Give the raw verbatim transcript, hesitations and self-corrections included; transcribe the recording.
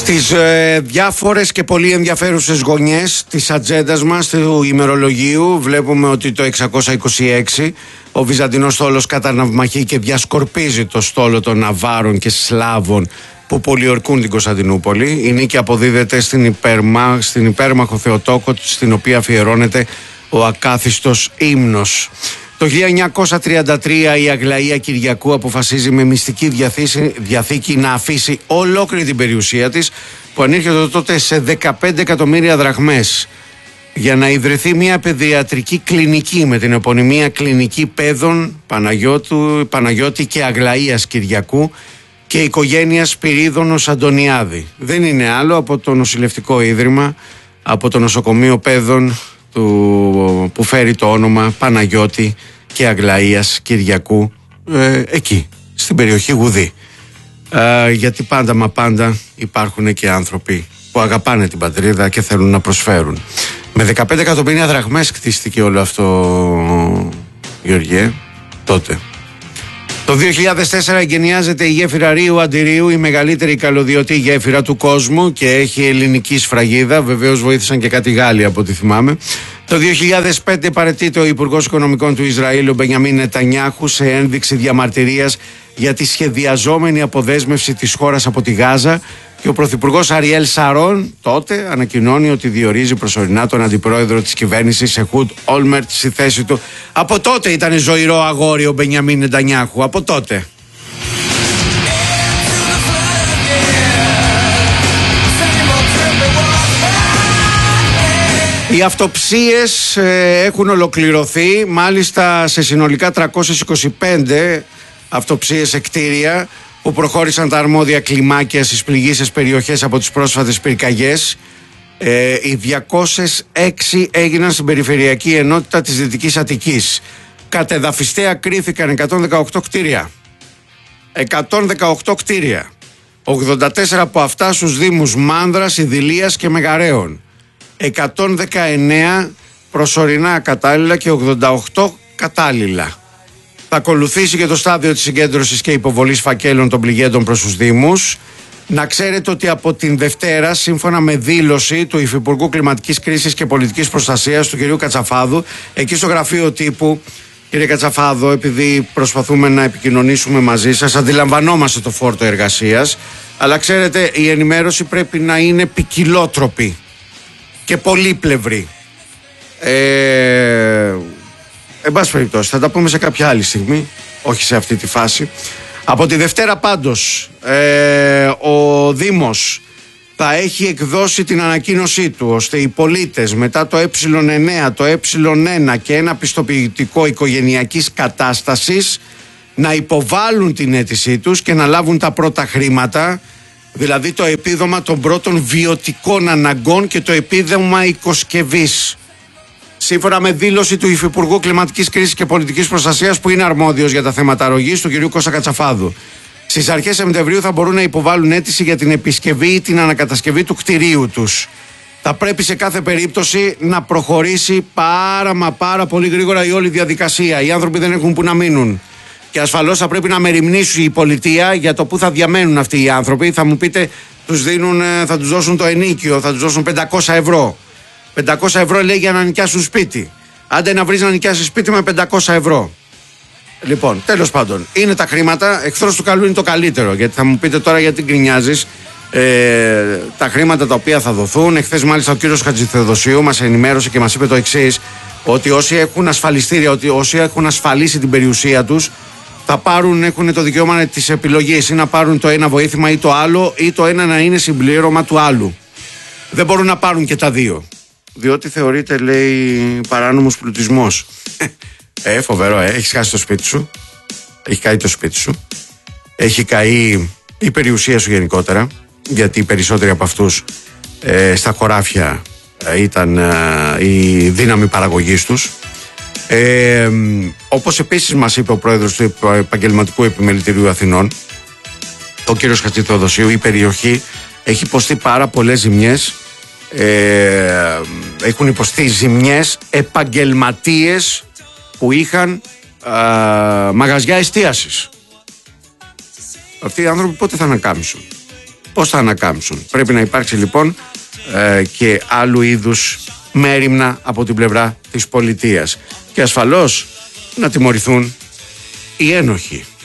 Στις ε, διάφορες και πολύ ενδιαφέρουσες γωνιές της ατζέντας μας του ημερολογίου βλέπουμε ότι το εξακόσια είκοσι έξι ο Βυζαντινός στόλος καταναυμαχεί και διασκορπίζει το στόλο των Αβάρων και Σλάβων που πολιορκούν την Κωνσταντινούπολη. Η νίκη αποδίδεται στην, υπέρμα, στην υπέρμαχο Θεοτόκο, στην οποία αφιερώνεται ο ακάθιστος ύμνος. Το χίλια εννιακόσια τριάντα τρία η Αγλαία Κυριακού αποφασίζει με μυστική διαθήκη, διαθήκη να αφήσει ολόκληρη την περιουσία της, που ανήρχεται τότε σε δεκαπέντε εκατομμύρια δραχμές, για να ιδρυθεί μια παιδιατρική κλινική με την επωνυμία Κλινική Παιδών Παναγιώτου, Παναγιώτη και Αγλαίας Κυριακού και οικογένειας Σπυρίδωνος Αντωνιάδη. Δεν είναι άλλο από το νοσηλευτικό ίδρυμα, από το νοσοκομείο Παιδών του, που φέρει το όνομα Παναγιώτη και Αγλαίας Κυριακού, ε, εκεί στην περιοχή Γουδή, ε, γιατί πάντα μα πάντα υπάρχουν και άνθρωποι που αγαπάνε την πατρίδα και θέλουν να προσφέρουν. Με δεκαπέντε εκατομμύρια δραχμές κτίστηκε όλο αυτό, Γεωργιέ, τότε. Το δύο χιλιάδες τέσσερα εγκαινιάζεται η γέφυρα Ρίου Αντιρίου, η μεγαλύτερη καλωδιωτή γέφυρα του κόσμου και έχει ελληνική σφραγίδα. Βεβαίως βοήθησαν και κάτι Γάλλοι από ό,τι θυμάμαι. Το δύο χιλιάδες πέντε παραιτείται ο Υπουργός Οικονομικών του Ισραήλ, ο Μπενιαμίν Νετανιάχου, σε ένδειξη διαμαρτυρίας για τη σχεδιαζόμενη αποδέσμευση της χώρας από τη Γάζα, και ο Πρωθυπουργός Αριέλ Σαρών τότε ανακοινώνει ότι διορίζει προσωρινά τον αντιπρόεδρο της κυβέρνησης Εχούντ Όλμερτ στη θέση του. Από τότε ήταν ζωηρό αγόρι ο Μπενιαμίν Νετανιάχου, από τότε. Οι αυτοψίες ε, έχουν ολοκληρωθεί, μάλιστα σε συνολικά τριακόσιες είκοσι πέντε αυτοψίες σε κτίρια που προχώρησαν τα αρμόδια κλιμάκια στις πληγείσες περιοχές από τις πρόσφατες πυρκαγιές. Ε, οι διακόσιες έξι έγιναν στην περιφερειακή ενότητα της Δυτικής Αττικής. Κατεδαφιστέα κρίθηκαν εκατόν δεκαοκτώ κτίρια. εκατόν δεκαοκτώ κτίρια. ογδόντα τέσσερα από αυτά στους δήμους Μάνδρας, Ιδηλίας και Μεγαρέων. εκατόν δεκαεννέα προσωρινά ακατάλληλα και ογδόντα οκτώ κατάλληλα. Θα ακολουθήσει και το στάδιο της συγκέντρωσης και υποβολής φακέλων των πληγέντων προς τους Δήμους. Να ξέρετε ότι από την Δευτέρα, σύμφωνα με δήλωση του Υφυπουργού Κλιματικής Κρίσης και Πολιτικής Προστασίας, του κ. Κατσαφάδου, εκεί στο γραφείο τύπου, κύριε Κατσαφάδο, επειδή προσπαθούμε να επικοινωνήσουμε μαζί σας, αντιλαμβανόμαστε το φόρτο εργασίας, αλλά ξέρετε, η ενημέρωση πρέπει να είναι ποικιλότροπη και πολύπλευρη. Ε... Εν πάση περιπτώσει, θα τα πούμε σε κάποια άλλη στιγμή, όχι σε αυτή τη φάση. Από τη Δευτέρα πάντως, ε, ο Δήμος θα έχει εκδώσει την ανακοίνωσή του, ώστε οι πολίτες μετά το ε εννέα, το ε ένα και ένα πιστοποιητικό οικογενειακής κατάστασης να υποβάλουν την αίτησή τους και να λάβουν τα πρώτα χρήματα, δηλαδή το επίδομα των πρώτων βιωτικών αναγκών και το επίδομα οικοσκευής. Σύμφωνα με δήλωση του Υφυπουργού Κλιματικής Κρίσης και Πολιτικής Προστασίας, που είναι αρμόδιος για τα θέματα αρρωγής, του κ. Κώστα Κατσαφάδου, στις αρχές Σεπτεμβρίου θα μπορούν να υποβάλουν αίτηση για την επισκευή ή την ανακατασκευή του κτηρίου τους. Θα πρέπει σε κάθε περίπτωση να προχωρήσει πάρα μα πάρα πολύ γρήγορα η όλη διαδικασία. Οι άνθρωποι δεν έχουν που να μείνουν. Και ασφαλώς θα πρέπει να μεριμνήσει η πολιτεία για το που θα διαμένουν αυτοί οι άνθρωποι. Θα μου πείτε, τους δίνουν, θα τους δώσουν το ενίκιο, θα τους δώσουν πεντακόσια ευρώ. πεντακόσια ευρώ λέει για να νοικιάσουν σπίτι. Άντε να βρεις να νοικιάσεις σπίτι με πεντακόσια ευρώ. Λοιπόν, τέλος πάντων, είναι τα χρήματα. Εχθρός του καλού είναι το καλύτερο. Γιατί θα μου πείτε τώρα, γιατί γκρινιάζεις. Ε, τα χρήματα τα οποία θα δοθούν. Εχθές, μάλιστα, ο κύριος Χατζηθεοδοσίου μας ενημέρωσε και μας είπε το εξής: ότι όσοι έχουν ασφαλιστήρια, ότι όσοι έχουν ασφαλίσει την περιουσία τους, θα πάρουν, έχουν το δικαίωμα της επιλογής, ή να πάρουν το ένα βοήθημα ή το άλλο, ή το ένα να είναι συμπλήρωμα του άλλου. Δεν μπορούν να πάρουν και τα δύο. Διότι θεωρείται, λέει, παράνομος πλουτισμός. Ε, φοβερό, ε. Έχεις χάσει το σπίτι σου. Έχει καεί το σπίτι σου. Έχει καεί η περιουσία σου γενικότερα. Γιατί οι περισσότεροι από αυτούς ε, στα χωράφια ε, ήταν ε, η δύναμη παραγωγής τους. Ε, όπως επίσης μας είπε ο πρόεδρος του Επαγγελματικού Επιμελητηρίου Αθηνών, ο κύριος Χατζηθεοδοσίου, η περιοχή έχει υποστεί πάρα πολλές ζημιές. Ε, έχουν υποστεί ζημιές επαγγελματίες που είχαν α, μαγαζιά εστίασης. Αυτοί οι άνθρωποι πότε θα ανακάμισουν? πώς θα ανακάμψουν. Πρέπει να υπάρξει λοιπόν ε, και άλλου είδους μέριμνα από την πλευρά της πολιτείας. Και ασφαλώς να τιμωρηθούν οι ένοχοι.